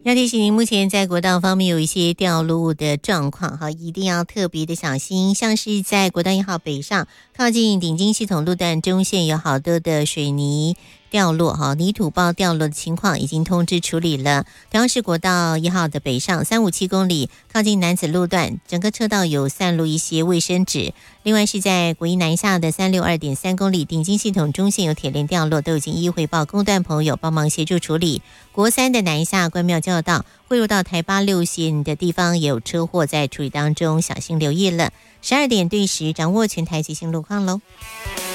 要提醒您，目前在国道方面有一些掉落物的状况，哈，一定要特别的小心。像是在国道1号北上，靠近鼎金系统路段中线有好多的水泥掉落，哈，泥土包掉落的情况已经通知处理了。同样是国道1号的北上357公里，靠近南子路段，整个车道有散落一些卫生纸。另外是在国一南下的362.3公里，鼎金系统中线有铁链掉落，都已经一一汇报公段朋友帮忙协助处理。国3的南下关庙交道汇入到台8-6线的地方也有车祸在处理当中，小心留意了。12点对时掌握全台最新路况喽。